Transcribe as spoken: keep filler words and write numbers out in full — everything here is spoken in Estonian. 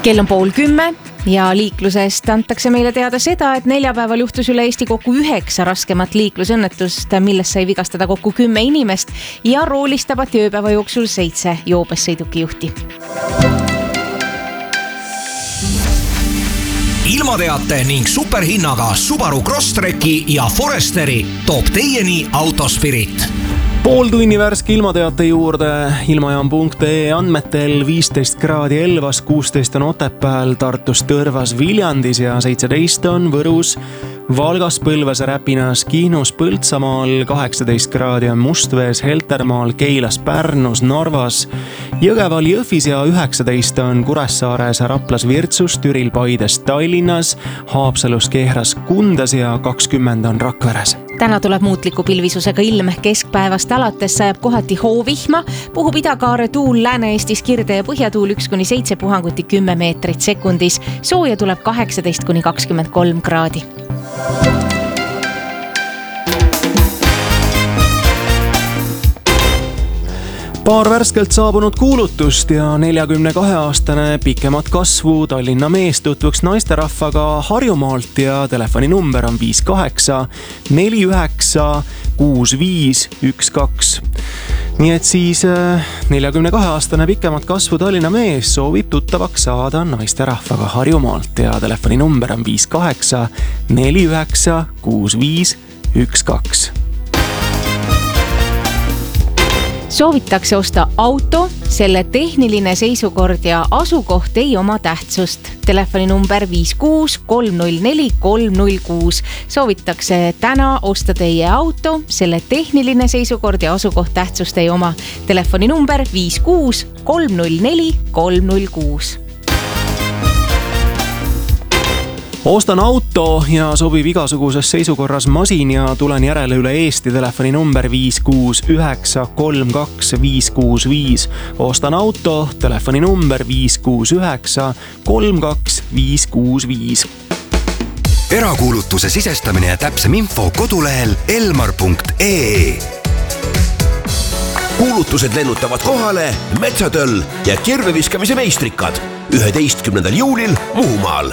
Kell on pool kümme ja liiklusest antakse meile teada seda, et neljapäeval juhtus üle Eesti kokku üheksa raskemat liiklusõnnetust, millest sai vigastada kokku kümme inimest ja roolist tabati ööpäeva jooksul seitse joobes sõidukijuhti. Ilmateate ning superhinnaga Subaru Crosstreki ja Foresteri toob teieni Autospirit. Pool tunni värske ilmateate juurde ilmajaam punkt ee andmetel viisteist kraadi Elvas, kuusteist on Otepääl, Tartus, Tõrvas, Viljandis ja seitseteist on Võrus, Valgas, Põlvas, Räpinas, Kihnus, Põltsamaal, kaheksateist kraadi on Mustvees, Heltermaal, Keilas, Pärnus, Narvas, Jõgeval, Jõhvis ja üheksateist on Kuressaares, Raplas, Virtsus, Türil, Paides, Tallinnas, Haapsalus, Kehras, Kundas ja kakskümmend on Rakveres. Täna tuleb muutliku pilvisusega ilm, keskpäevast alates sajab kohati hoovihma, puhub idakaare tuul, Lääne-Eestis kirde ja põhjatuul üks kuni seitse puhanguti kümme meetrit sekundis, sooja tuleb kaheksateist kuni kakskümmend kolm kraadi. Paar värskelt saabunud kuulutust ja neljakümne kahe aastane pikemat kasvu Tallinna mees tutvuks naisterahvaga Harjumaalt ja telefoninumber on viis kaheksa neli üheksa kuus viis üks kaks. Nii et siis neljakümne kahe aastane pikemat kasvu Tallinna mees soovib tuttavaks saada naisterahvaga Harjumaalt ja telefoninumber on viis kaheksa neli üheksa kuus viis üks kaks. Soovitakse osta auto, selle tehniline seisukord ja asukoht ei oma tähtsust. Telefoninumber viis kuus kolm null neli kolm null kuus. Soovitakse täna osta teie auto, selle tehniline seisukord ja asukoht tähtsust ei oma. Telefoninumber viis kuus kolm null neli kolm null kuus. Ostan auto ja sobib igasuguses seisukorras masin ja tulen järele üle Eesti. Telefoninumber viis kuus üheksa kolm kaks viis kuus viis. Ostan auto, telefoninumber viis kuus üheksa kolm kaks viis kuus viis. Erakuulutuse sisestamine ja täpsem info kodulehel elmar punkt ee. Kuulutused lennutavad kohale Metsatöll ja kirveviskamise meistrikad üheteistkümnendal juulil Muhumaal.